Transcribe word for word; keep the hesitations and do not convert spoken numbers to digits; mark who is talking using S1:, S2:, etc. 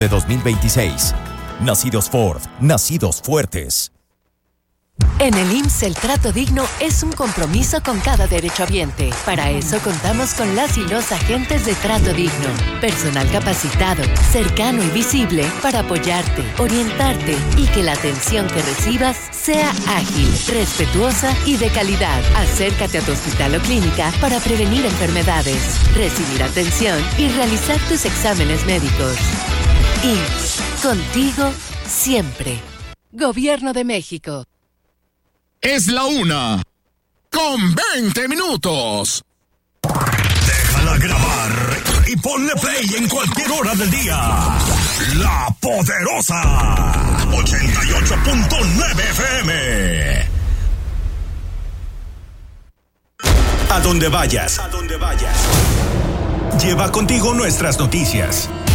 S1: de dos mil veintiséis. Nacidos Ford, nacidos fuertes.
S2: En el I M S S el trato digno es un compromiso con cada derechohabiente. Para eso contamos con las y los agentes de trato digno. Personal capacitado, cercano y visible para apoyarte, orientarte y que la atención que recibas sea ágil, respetuosa y de calidad. Acércate a tu hospital o clínica para prevenir enfermedades, recibir atención y realizar tus exámenes médicos. I M S S, contigo siempre. Gobierno de México.
S3: Es la una, con veinte minutos.
S4: Déjala grabar y ponle play en cualquier hora del día. La Poderosa, ochenta y ocho punto nueve F M.
S1: A donde vayas, a donde vayas. Lleva contigo nuestras noticias.